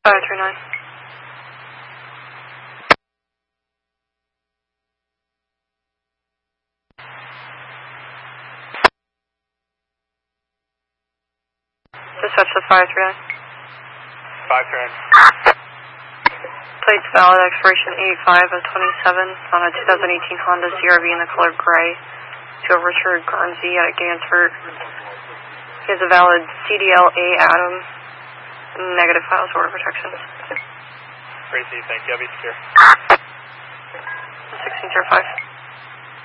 539. Dispatch to 539. 539. Plates valid, expiration 85 of 27 on a 2018 Honda CRV in the color gray to Richard Garnsey at Gansford. He has a valid CDL-A Adam, negative files order protections. Crazy, thank you. I'll be secure. 1605.